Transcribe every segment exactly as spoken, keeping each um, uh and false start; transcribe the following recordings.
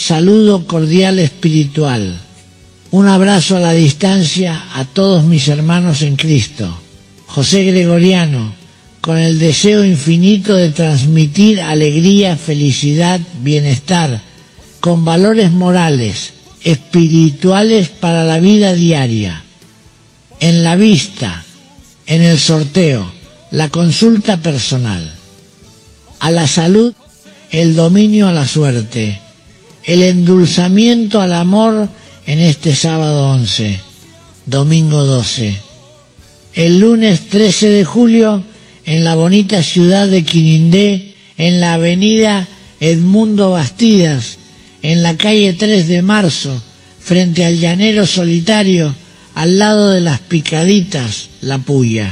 saludo cordial espiritual. Un abrazo a la distancia a todos mis hermanos en Cristo. José Gregoriano, con el deseo infinito de transmitir alegría, felicidad, bienestar, con valores morales, espirituales para la vida diaria. En la vista, en el sorteo, la consulta personal. A la salud, el dominio a la suerte, el endulzamiento al amor en este sábado once, domingo doce. El lunes trece de julio, en la bonita ciudad de Quinindé, en la avenida Edmundo Bastidas, en la calle tres de marzo, frente al Llanero Solitario, al lado de las Picaditas, La Puya.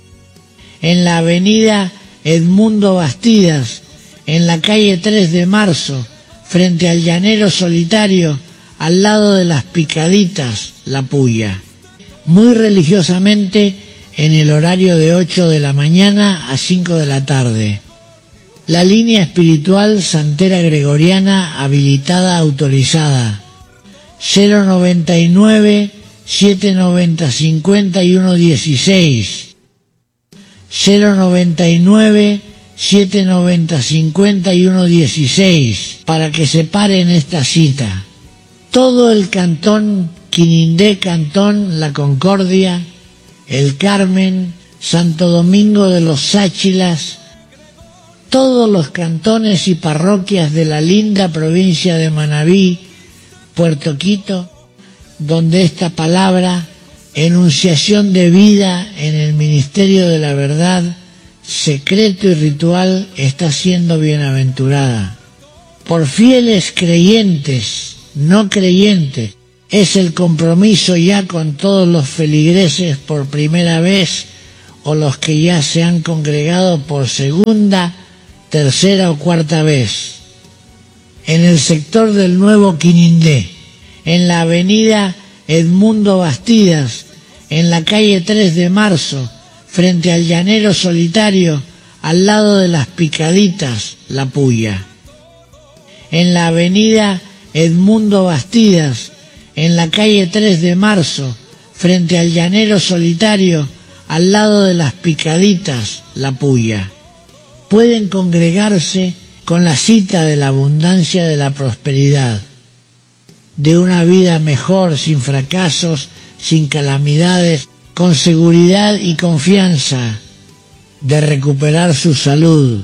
En la avenida Edmundo Bastidas, en la calle tres de marzo, frente al Llanero Solitario, al lado de las Picaditas, La Puya. Muy religiosamente, en el horario de ocho de la mañana a cinco de la tarde. La línea espiritual Santera Gregoriana habilitada autorizada. cero noventa y nueve, siete noventa, cincuenta y uno dieciséis. cero noventa y nueve, siete noventa, cincuenta y uno dieciséis, para que se paren esta cita. Todo el cantón Quinindé, Cantón La Concordia, El Carmen, Santo Domingo de los Sáchilas, todos los cantones y parroquias de la linda provincia de Manabí, Puerto Quito, donde esta palabra, enunciación de vida en el ministerio de la verdad, secreto y ritual, está siendo bienaventurada. Por fieles creyentes, no creyentes, es el compromiso ya con todos los feligreses por primera vez o los que ya se han congregado por segunda, tercera o cuarta vez. En el sector del Nuevo Quinindé, en la avenida Edmundo Bastidas, en la calle tres de marzo, frente al Llanero Solitario, al lado de las Picaditas, La Puya. En la avenida Edmundo Bastidas, en la calle tres de marzo, frente al Llanero Solitario, al lado de las Picaditas, La Puya. Pueden congregarse con la cita de la abundancia de la prosperidad, de una vida mejor, sin fracasos, sin calamidades, con seguridad y confianza, de recuperar su salud.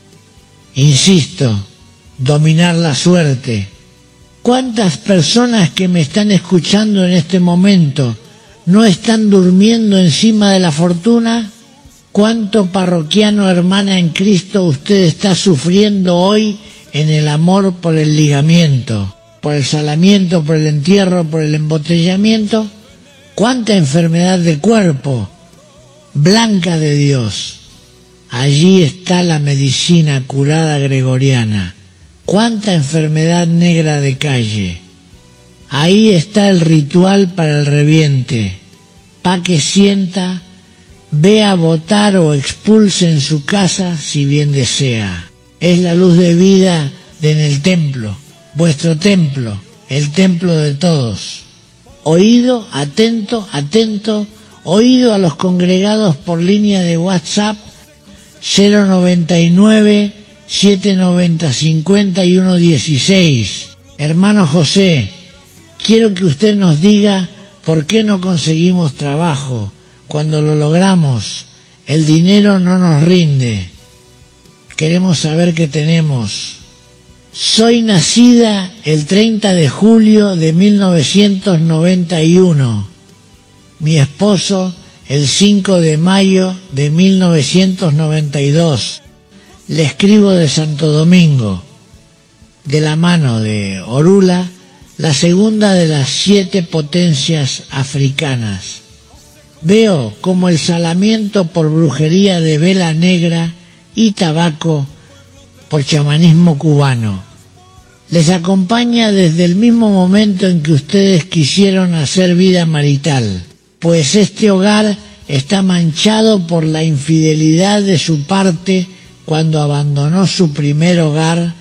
Insisto, dominar la suerte. ¿Cuántas personas que me están escuchando en este momento no están durmiendo encima de la fortuna? ¿Cuánto parroquiano, hermana en Cristo, usted está sufriendo hoy en el amor por el ligamiento, por el salamiento, por el entierro, por el embotellamiento? ¿Cuánta enfermedad de cuerpo? Blanca de Dios. Allí está la medicina curada gregoriana. ¿Cuánta enfermedad negra de calle? Ahí está el ritual para el reviente. Pa' que sienta, vea votar o expulse en su casa si bien desea. Es la luz de vida de en el templo, vuestro templo, el templo de todos. Oído, atento, atento, oído a los congregados por línea de WhatsApp cero noventa y nueve, siete noventa, cincuenta y uno dieciséis. Hermano José, quiero que usted nos diga por qué no conseguimos trabajo. Cuando lo logramos, el dinero no nos rinde. Queremos saber qué tenemos. Soy nacida el treinta de julio de mil novecientos noventa y uno. Mi esposo el cinco de mayo de mil novecientos noventa y dos. Le escribo de Santo Domingo, de la mano de Orula, la segunda de las siete potencias africanas. Veo como el salamiento por brujería de vela negra y tabaco por chamanismo cubano les acompaña desde el mismo momento en que ustedes quisieron hacer vida marital, pues este hogar está manchado por la infidelidad de su parte cuando abandonó su primer hogar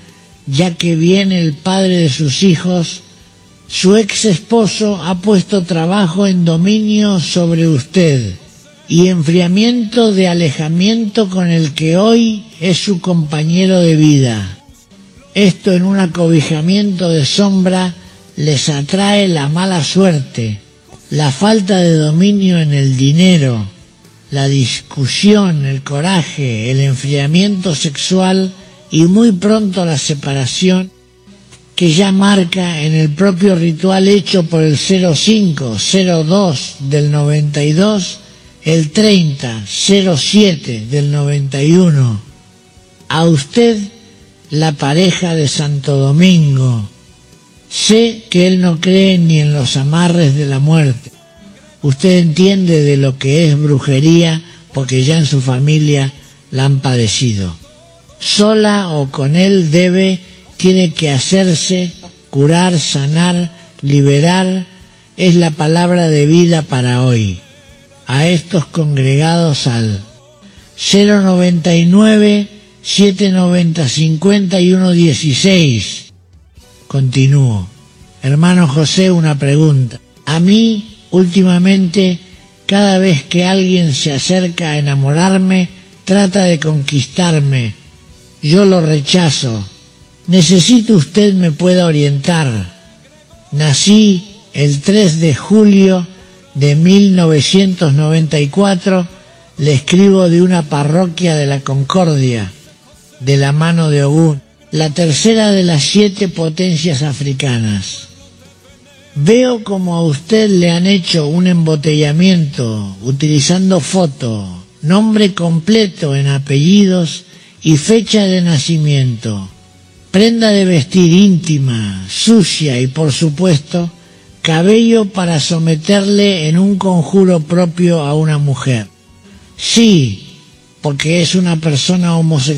ya que viene el padre de sus hijos, su ex esposo ha puesto trabajo en dominio sobre usted y enfriamiento de alejamiento con el que hoy es su compañero de vida. Esto en un acobijamiento de sombra les atrae la mala suerte, la falta de dominio en el dinero, la discusión, el coraje, el enfriamiento sexual y muy pronto la separación, que ya marca en el propio ritual hecho por el cero cinco cero dos del noventa y dos, el treinta cero siete del noventa y uno. A usted, la pareja de Santo Domingo. Sé que él no cree ni en los amarres de la muerte. Usted entiende de lo que es brujería porque ya en su familia la han padecido. Sola o con él debe, tiene que hacerse, curar, sanar, liberar, es la palabra de vida para hoy. A estos congregados al cero noventa y nueve, siete noventa, cincuenta y uno dieciséis. Continúo. Hermano José, una pregunta. A mí, últimamente, cada vez que alguien se acerca a enamorarme, trata de conquistarme. Yo lo rechazo. Necesito usted me pueda orientar. Nací el tres de julio de mil novecientos noventa y cuatro. Le escribo de una parroquia de la Concordia, de la mano de Ogún, la tercera de las siete potencias africanas. Veo como a usted le han hecho un embotellamiento utilizando foto, nombre completo en apellidos y fecha de nacimiento, prenda de vestir íntima, sucia y por supuesto cabello para someterle en un conjuro propio a una mujer. Sí, porque es una persona homosexual.